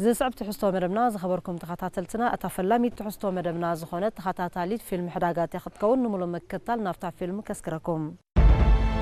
زسعب تحستو مدبنا زخبركم تخاتاتلتنا أتفلامي تحستو مدبنا زخونة تخاتاتاليت فيلم حداقات ياخد كون نمولو مكتال نافتع فيلم كسكركم